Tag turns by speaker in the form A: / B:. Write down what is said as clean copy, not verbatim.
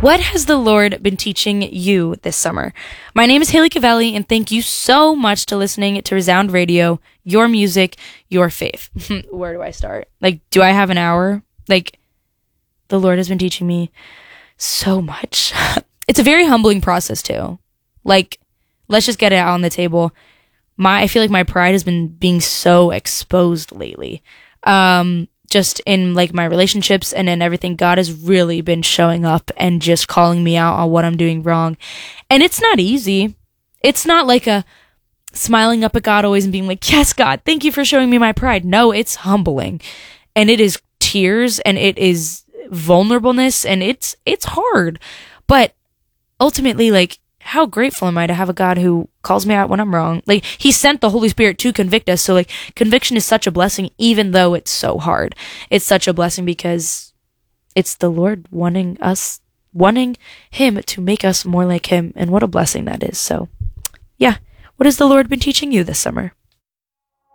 A: What has the Lord been teaching you this summer? My name is Haley Cavelli, and thank you so much to listening to Resound Radio, your music, your faith. Where do I start? Do I have an hour? The Lord has been teaching me so much. It's a very humbling process too. Let's just get it out on the table. I feel like my pride has been being so exposed lately. Just in my relationships and in everything, God has really been showing up and just calling me out on what I'm doing wrong. And it's not easy. It's not a smiling up at God always and being yes, God, thank you for showing me my pride. No, it's humbling. And it is tears and it is vulnerableness and it's hard. But ultimately, how grateful am I to have a God who calls me out when I'm wrong? He sent the Holy Spirit to convict us. So conviction is such a blessing, even though it's so hard. It's such a blessing because it's the Lord wanting him to make us more like him. And what a blessing that is. So yeah. What has the Lord been teaching you this summer?